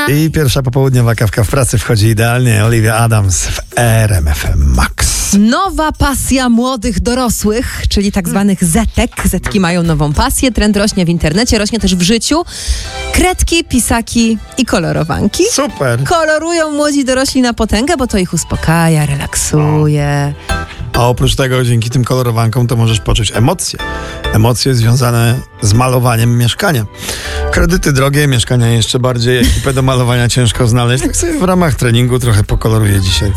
I pierwsza popołudniowa kawka w pracy wchodzi idealnie. Olivia Adams w RMF Max. Nowa pasja młodych dorosłych, czyli tak zwanych zetek. Zetki mają nową pasję. Trend rośnie w internecie, rośnie też w życiu. Kredki, pisaki i kolorowanki. Super. Kolorują młodzi dorośli na potęgę, bo to ich uspokaja, relaksuje. A oprócz tego, dzięki tym kolorowankom to możesz poczuć emocje. Emocje związane z malowaniem mieszkania. Kredyty drogie, mieszkania jeszcze bardziej. Ekipę do malowania ciężko znaleźć. Tak sobie w ramach treningu trochę pokoloruję dzisiaj.